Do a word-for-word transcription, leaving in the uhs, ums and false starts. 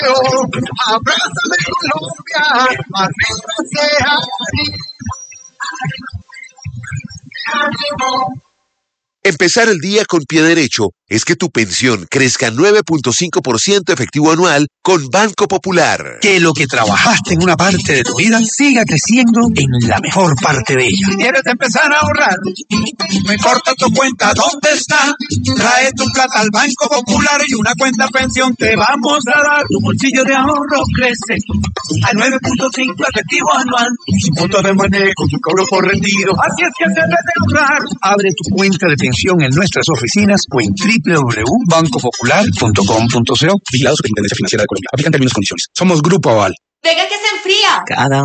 Abrázame Colombia, arriba sea. Empezar el día con pie derecho es que tu pensión crezca nueve punto cinco por ciento efectivo anual con Banco Popular. Que lo que trabajaste en una parte de tu vida siga creciendo en la mejor parte de ella. ¿Quieres empezar a ahorrar? No importa tu cuenta dónde está. Trae tu plata al Banco Popular y una cuenta pensión te vamos a dar. Tu bolsillo de ahorro crece a nueve punto cinco efectivo anual. Sin punto de manejo, con tu cobro por retiro. Así es que se debe ahorrar. Abre tu cuenta de pensión en nuestras oficinas o en doble u doble u doble u punto banco popular punto com punto co. Vigilado Superintendencia Financiera de Colombia. Aplican términos y condiciones. Somos Grupo Aval. Venga que se enfría. Cada